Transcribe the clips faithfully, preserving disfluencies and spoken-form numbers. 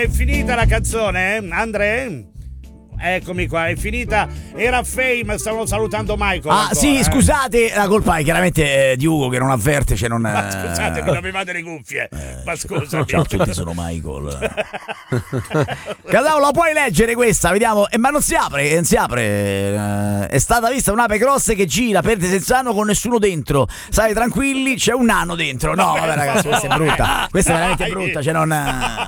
È finita la canzone, eh? Andre? Eccomi qua, è finita. Era Fame, stavano salutando Michael. Ah, ancora, sì, eh? scusate, la colpa è chiaramente di Ugo che non avverte, cioè non. Ma scusate, non avevate le cuffie. Eh, Ma scusami. Ciao a tutti, sono Michael. Cadao, la puoi leggere questa? Vediamo. Eh, ma non si apre, non si apre. Eh, è stata vista un'ape cross che gira, perde senza anno con nessuno dentro. Stai tranquilli, c'è un nano dentro. No, vabbè, ragazzi, questa è brutta. Questa è veramente brutta. Cioè, non.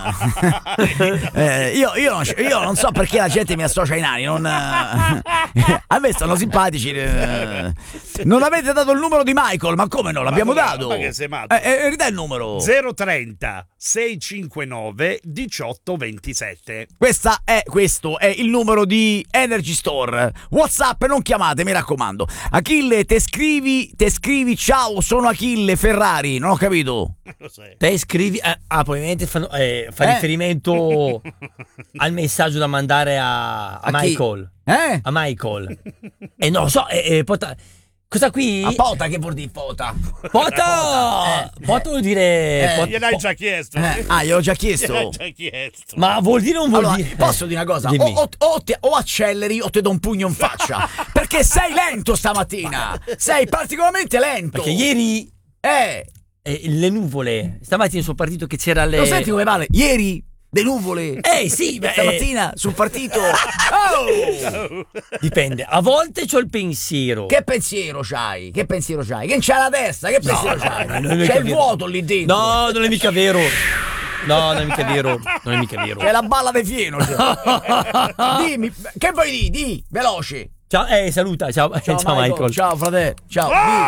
eh, io, io, non, io non so perché la gente mi associa ai nani, non, a me stanno simpatici. Non avete dato il numero di Michael, ma come no? L'abbiamo ma, dato. Ma che sei matto? Eh, eh, ridai il numero. zero trenta seicentocinquantanove diciotto ventisette. Questa è, questo è il numero di Energy Store. WhatsApp, non chiamate, mi raccomando. Achille, te scrivi, te scrivi ciao, sono Achille Ferrari, non ho capito. Te scrivi, eh, ah, probabilmente fa, eh, fa Eh? riferimento al messaggio da mandare a, a, A chi? Michael. Eh? A Michael. E non lo so, eh, eh, pota, cosa qui? A pota, che vuol dire pota? Pota! Pota vuol dire... Eh, pot- Gliel'hai già chiesto. Eh, ah, gliel'ho già chiesto. Gliel'ai già chiesto. Ma vuol dire o non vuol Allora, dire? posso dire una cosa? O, Dimmi. o, o, te- o acceleri o ti do un pugno in faccia. Perché sei lento stamattina. Sei particolarmente lento. Perché ieri Eh, eh, le nuvole, stamattina sono partito che c'era le... lo senti come vale? Ieri, le nuvole. Eh sì, beh, Stamattina sul partito. Oh! eh, dipende, a volte c'ho il pensiero. Che pensiero c'hai? Che pensiero c'hai? Che c'hai la testa? Che pensiero c'hai? no, non è C'è mica il vero. vuoto lì dentro. No, non è mica vero. No, non è mica vero. Non è mica vero. C'è la balla di fieno. Cioè. Dimmi, che vuoi dire? Di, veloce. Ciao, eh, saluta, ciao, ciao, Ciao, Michael. Ciao fratello. Ciao.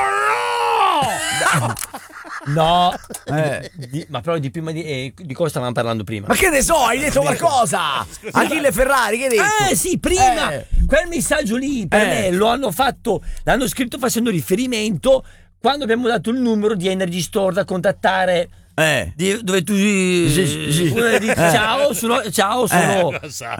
No, Eh. di- ma però di prima di, eh, di cosa stavamo parlando prima? Ma che ne so, hai detto qualcosa? Achille Ferrari, che hai detto? Eh sì, prima Eh. quel messaggio lì per Eh. me lo hanno fatto, l'hanno scritto facendo riferimento quando abbiamo dato il numero di Energy Store da contattare. Eh. Di- dove tu Sì, sì. eh, dici, ciao, sono, ciao, sono Cosa?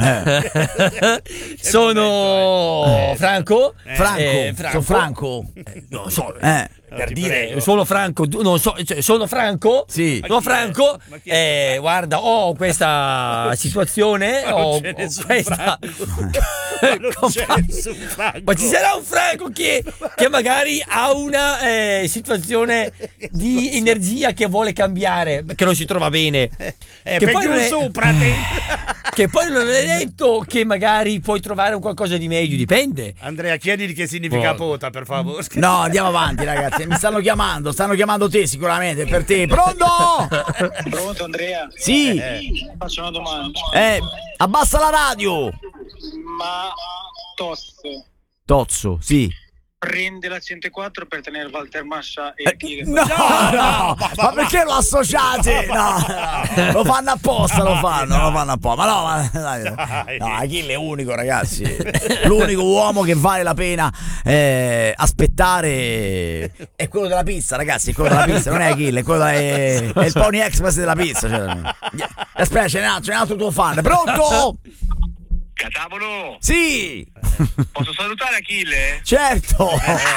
sono Franco. Franco, Eh, sono Franco. Eh, non so, Eh. per ti dire, prego. sono Franco, tu- non so, cioè, sono Franco. Sì. Sono chi è? Franco. Ma chi è? Eh, guarda, ho questa situazione. Ma non ho, c'è ho nessun questa. Franco. Ma non c'è nessun Franco. Ma ci sarà un Franco che, che magari ha una eh, situazione di energia che vuole cambiare, che non si trova bene. Eh, che, per poi giù non è, sopra te. che poi non è detto che magari puoi trovare un qualcosa di meglio, dipende. Andrea, chiedili che significa Oh. pota, per favore. No, andiamo avanti, ragazzi. Mi stanno chiamando, stanno chiamando te sicuramente per te. Pronto? Pronto Andrea? Sì. Faccio una domanda. Eh, abbassa la radio. Ma Tosse Tozzo, sì. prende la centoquattro per tenere Walter Mascia e Eh, Achille? no, no, ma perché lo associate? No, no, lo fanno apposta, lo fanno, lo fanno apposta. Ma no, ma dai, no, no, Achille è unico, ragazzi. L'unico uomo che vale la pena eh, aspettare è quello della pizza, ragazzi. È quello della pizza, non è Achille, è quello della, è, è il Pony Express della pizza. Cioè. Aspetta, c'è un altro, c'è un altro tuo fan. Pronto? Catavolo! Sì, Posso salutare Achille? certo.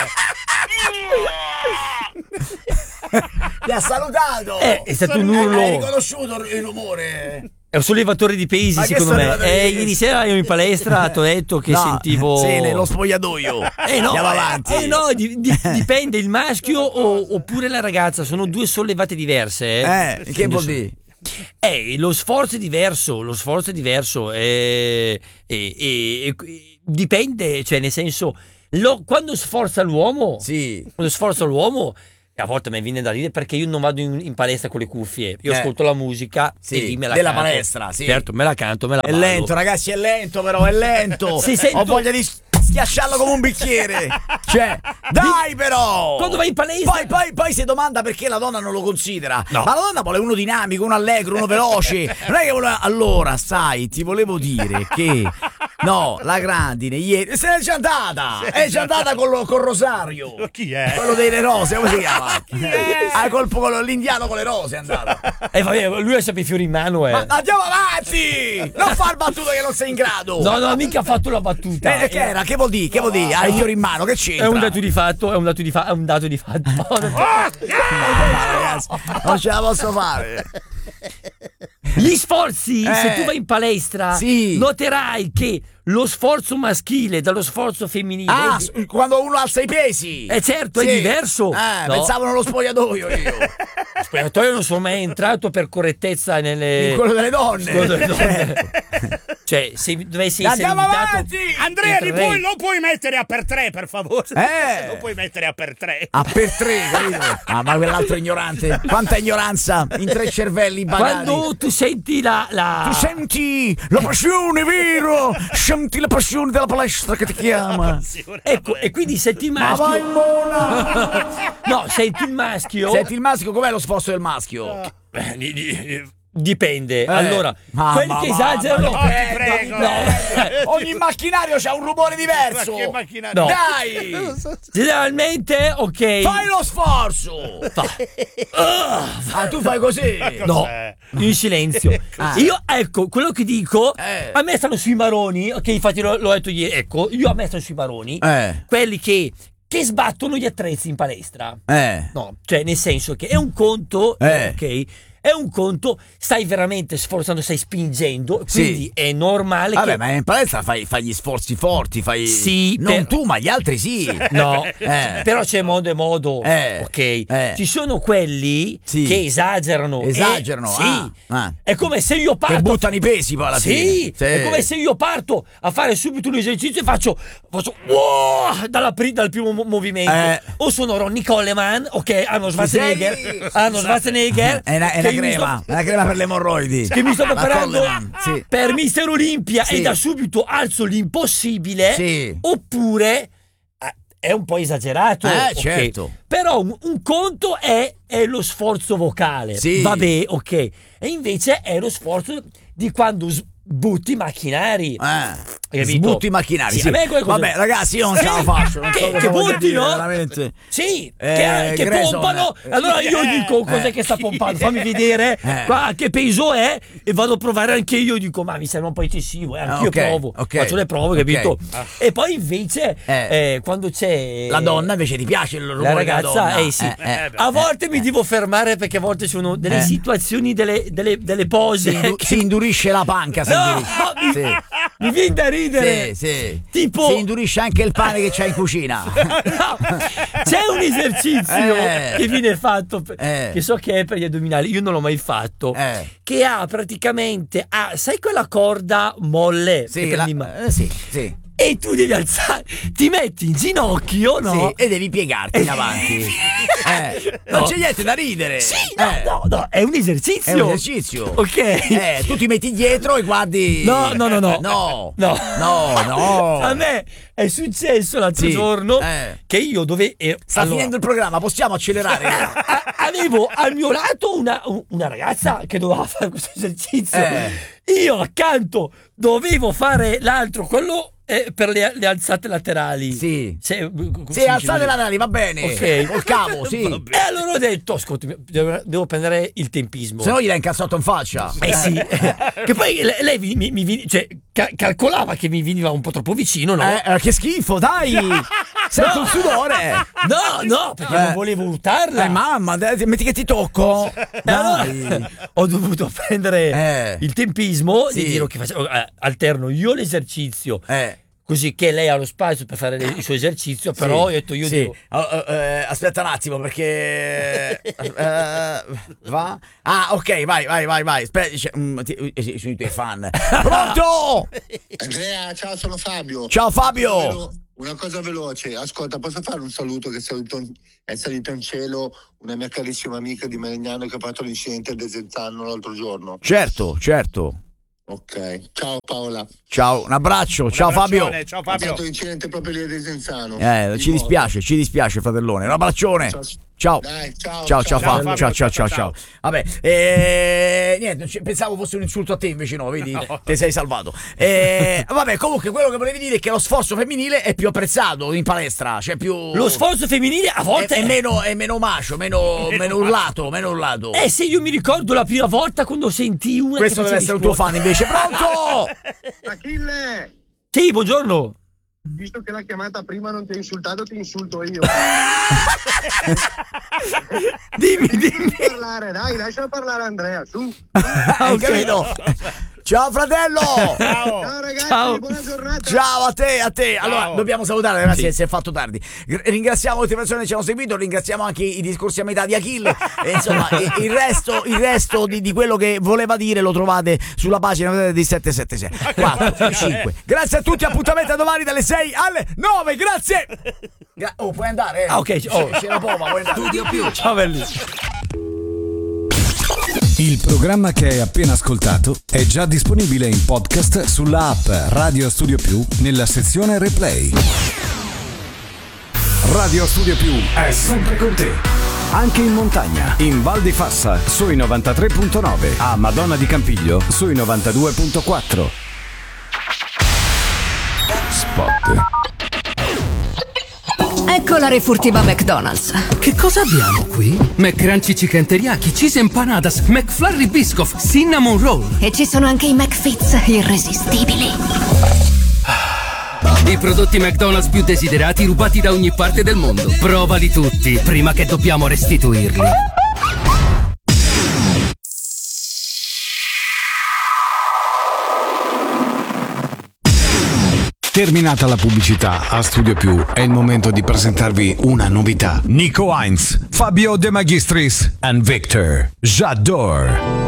Ti ha salutato. Eh, è stato un Hai urlo. riconosciuto il rumore? È un sollevatore di pesi, Ma che secondo me. sollevatore di Eh, pesi? ieri sera io in palestra ti ho detto che No, sentivo. sì, nello spogliatoio. Eh no, Andiamo eh, avanti. eh, no, di- di- dipende il maschio o- oppure la ragazza, sono due sollevate diverse. Eh, Eh, che vuol dire? Eh, lo sforzo è diverso, lo sforzo è diverso. eh, e, e- e- dipende, cioè nel senso, lo- quando sforza l'uomo, Sì. quando sforza l'uomo, a volte mi viene da ridere perché io non vado in, in palestra con le cuffie, io Eh. ascolto la musica Sì, e lì me la della canto. palestra, sì. Certo, me la canto, me la È ballo. lento, ragazzi, è lento, però è lento. Sì, sento- Ho voglia di schiacciarlo come un bicchiere. Cioè, dai però! Quando vai in palestra- Poi, poi, poi si domanda perché la donna non lo considera. No. Ma la donna vuole uno dinamico, uno allegro, uno veloce. Non è che vuole... Allora, sai, ti volevo dire che... No, la grandine ieri... Se n'è già andata! È già andata con, lo- con Rosario. Chi è? Quello delle rose, come si chiama? Ah, colpo con lo- l'indiano con le rose è andato. Eh, vabbè, lui ha sempre i fiori in mano. Eh. Ma andiamo avanti! Non far battute che non sei in grado! No, no, mica ha fatto la battuta. Eh, che era? Che vuol dire? Che vuol dire? Hai il fiore in mano, che c'entra? È un dato di fatto, è un dato di, fa- è un dato di fatto. No, ragazzi, non ce la posso fare. Gli sforzi, Eh. se tu vai in palestra, Sì. noterai che lo sforzo maschile dallo sforzo femminile Ah, è, s- quando uno alza i pesi. Eh, certo, è Sì. diverso. Eh, No. pensavo nello spogliatoio io. Aspetta, io non sono mai entrato per correttezza nelle In quello delle donne. quello delle donne. Cioè, se dovessi essere Andiamo invitato, avanti! Andrea, li entrerei. puoi, lo puoi mettere a per tre, per favore? Eh. Lo puoi mettere a per tre. Ah, per tre, capito? Ah, ma quell'altro ignorante. Quanta ignoranza in tre cervelli bagati. Quando tu senti la, la... Tu senti la passione, vero? Senti la passione della palestra che ti chiama. Ecco, e quindi senti il Ma vai maschio. in mona! No, senti il maschio. Senti il maschio, com'è lo sforzo del maschio? Eh, di- di- Dipende. Eh, allora, mamma, quelli che mamma, esagerano. no, ti eh, prego. no, eh, ogni macchinario c'ha un rumore diverso. Ma che macchinario? No. Dai! Generalmente, ok. Fai lo sforzo! Ah, tu fai così? No, Cos'è? in silenzio. Ah. Io, ecco, quello che dico, Eh. a me stanno sui maroni, ok, infatti l'ho, l'ho detto ieri, ecco, io a me stanno sui maroni, Eh. quelli che, che sbattono gli attrezzi in palestra. Eh. No, cioè nel senso che è un conto, Eh. ok, è un conto, stai veramente sforzando, stai spingendo, Sì. quindi è normale Vabbè, che... ma in palestra fai, fai gli sforzi forti, fai... Sì, non per- tu, ma gli altri sì. No, Eh. però c'è modo e modo, Eh. ok? Eh. Ci sono quelli Sì. che esagerano. e- Esagerano, sì. ah, ah. È come se io parto. Che buttano i pesi poi alla Sì, fine. è come se io parto a fare subito un esercizio e faccio, faccio wow, dalla pri- dal primo mo- movimento. Eh. O sono Ronnie Coleman, ok, Arnold Schwarzenegger, sei? Arnold Schwarzenegger, È una, è che una io mi crema, sto- è una crema per le emorroidi. che mi sto La preparando Coleman, sì. per Mister Olimpia Sì. e da subito alzo l'impossibile, Sì. oppure eh, è un po' esagerato, Eh, ok? certo. Però un, un conto è, è lo sforzo vocale, Sì. vabbè, ok, e invece è lo sforzo di quando s- butti i macchinari. Eh. Hai capito? Sbutti i macchinari. Sì, Sì. a me quelle cose- Vabbè, ragazzi, io non ce la Sì, faccio. Non che- so cosa che voglia butti, dire, no? veramente. Sì, Eh, che, che Grayson, pompano. eh. Allora io dico cos'è Eh. che sta pompando, fammi vedere Eh. qua che peso è e vado a provare anche io. Dico, ma mi sembra un po' eccessivo, e anch'io ok, provo, ok. faccio le prove, capito? Ok. E poi invece, Eh. eh, quando c'è La donna invece ti piace il rumore la della ragazza, donna? eh sì. Eh, eh. A volte mi devo fermare perché a volte ci sono delle Eh. situazioni, delle, delle, delle pose Si, indu- che- si indurisce la panca. Si No, indurisce. mi, Sì. mi viene da ridere. Sì, sì. Tipo- Si indurisce anche il pane che c'hai in cucina. No, c'è un esercizio Eh. che viene fatto per- Eh. che so che è per gli addominali, io non l'ho mai fatto, Eh. che ha praticamente ha, sai quella corda molle che Sì, prendi la- in mano? eh, sì, sì. E tu devi alzare, ti metti in ginocchio, no? Sì, e devi piegarti in avanti. Eh, non No. c'è niente da ridere. Sì, no, Eh, no, no, è un esercizio. È un esercizio. Ok. Eh, tu ti metti dietro e guardi. No, no, no, no. No. No. No, no. A me è successo l'altro Sì, giorno eh. che io dove eh, Sta allora, finendo il programma, possiamo accelerare? a- avevo al mio lato una, una ragazza che doveva fare questo esercizio. Eh. Io accanto dovevo fare l'altro, quello eh, per le, le alzate laterali. Sì. Se- come si Sì, dice alzate così? la nari, va bene. Ok. Col cavo, sì. E allora ho detto, ascolta, devo, devo prendere il tempismo. Se no gli dai un cazzotto in faccia. Eh sì, che poi le- lei mi, mi- mi vi- cioè, ca- calcolava che mi veniva un po' troppo vicino, no? Eh, eh, che schifo, dai. Sento il sudore. No, no, perché Eh. non volevo urtarla. Eh, mamma, dai, metti che ti tocco. E allora Dai. ho dovuto prendere Eh. il tempismo Sì. di dire che facevo, eh, alterno io l'esercizio, Eh. così che lei ha lo spazio per fare le- il suo esercizio, però ho detto io sì. devo... Oh, oh, eh, aspetta un attimo perché eh, va? Ah, ok, vai, vai, vai, vai. Aspetta, c'è- mm, ti- eh, sì, sono i tuoi fan. Pronto? Andrea, ciao, sono Fabio. Ciao Fabio. Velo- Una cosa veloce, ascolta, posso fare un saluto che è salito, è salito in cielo una mia carissima amica di Melegnano che ha fatto l'incidente a Desenzano l'altro giorno? Certo, certo. Ok, ciao Paola. Ciao, un abbraccio. Ciao Fabio. Abbraccione, Ciao Ha Fabio. fatto l'incidente proprio lì a Desenzano. Eh, Di ci moto. dispiace, ci dispiace, fratellone. Un abbraccione. Ciao. Dai, ciao. Ciao, ciao, ciao, Fabio. Fabio. Ciao, ciao, ciao, Ciao, ciao. Vabbè, eh, niente, c- pensavo fosse un insulto a te, invece no, vedi, ti sei salvato. Eh, vabbè, comunque, quello che volevi dire è che lo sforzo femminile è più apprezzato in palestra, cioè più. Lo sforzo femminile a è, volte è meno, è meno macio, meno, meno urlato, meno urlato. Eh sì, io mi ricordo la prima volta quando sentì una Questo che deve faceva essere un tuo scuola. fan invece. Pronto? Achille! Sì, buongiorno. visto che la chiamata prima non ti ha insultato, ti insulto io. Dimmi, dimmi. Parlare, dai, lascia parlare Andrea, su. Hai capito? Ciao fratello! Ciao. Ciao ragazzi, Ciao. buona giornata. Ciao a te, a te. Allora, Ciao. dobbiamo salutare, ragazzi, Sì. si è fatto tardi. R- Ringraziamo tutte le persone che ci hanno seguito, ringraziamo anche i discorsi a metà di Achille. E insomma, i- il resto, il resto di, di quello che voleva dire lo trovate sulla pagina di sette sette sei. quattro, cinque. Grazie a tutti, appuntamento a domani dalle sei alle nove. Grazie! Gra- oh, puoi andare? Eh? Ah, ok. Oh. C'è la poma, puoi andare. Studio Più. Ciao belli. Il programma che hai appena ascoltato è già disponibile in podcast sulla app Radio Studio Più nella sezione Replay. Radio Studio Più è sempre con te. Anche in montagna, in Val di Fassa sui novantatré virgola nove, a Madonna di Campiglio sui novantadue virgola quattro. Spot. Ecco la refurtiva McDonald's. Che cosa abbiamo qui? McCrunchy Chicken Teriyaki, Cheese Empanadas, McFlurry Biscoff, Cinnamon Roll. E ci sono anche i McFits irresistibili. I prodotti McDonald's più desiderati rubati da ogni parte del mondo. Provali tutti prima che dobbiamo restituirli. Terminata la pubblicità a Studio Più, è il momento di presentarvi una novità. Nico Heinz, Fabio De Magistris and Victor J'adore.